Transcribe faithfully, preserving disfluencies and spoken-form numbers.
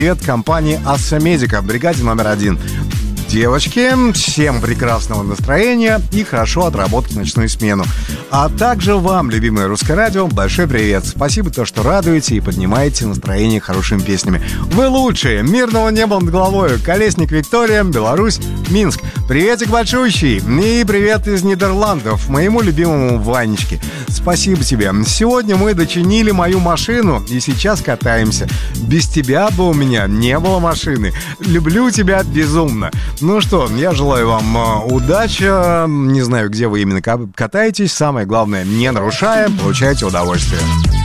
Привет компании Assomedica, бригаде номер один. Девочки, всем прекрасного настроения и хорошо отработать ночную смену. А также вам, любимое Русское радио, большой привет. Спасибо за то, что радуете и поднимаете настроение хорошими песнями. Вы лучшие. Мирного неба над головой. Колесник Виктория, Беларусь, Минск. Приветик большущий. И привет из Нидерландов моему любимому Ванечке. Спасибо тебе. Сегодня мы дочинили мою машину и сейчас катаемся. Без тебя бы у меня не было машины. Люблю тебя безумно. Ну что, я желаю вам э, удачи. Не знаю, где вы именно катаетесь. Самое главное, не нарушая, получайте удовольствие.